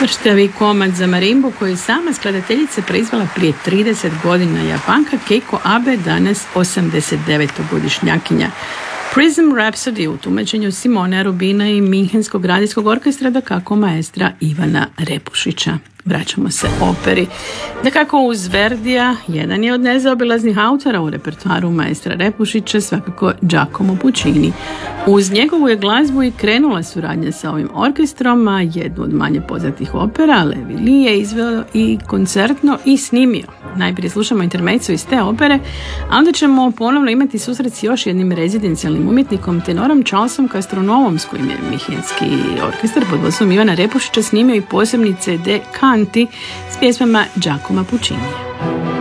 Slušajte vi komad za marimbu koji sama skladateljica proizvela prije 30 godina, Japanka Keiko Abe, danas 89-godišnjakinja. Prism Rhapsody u tumačenju Simone Rubina i Minhenskog radijskog orkestra, dakako maestra Ivana Repušića. Vraćamo se operi. Dakako uz Verdija, jedan je od nezaobilaznih autora u repertoaru maestra Repušića, svakako Giacomo Puccini. Uz njegovu je glazbu i krenula suradnja sa ovim orkestrom, a jednu od manje poznatih opera, Levi Li, je izveo i koncertno i snimio. Najprije slušamo intermezzo iz te opere, a onda ćemo ponovno imati susret s još jednim rezidencijalnim umjetnikom, tenorom Charlesom Castronovom, s kojim je Minhenski orkestar pod vodstvom Ivana Repušića snimio i posebni CD Canti s pjesmama Giacomo Puccinija.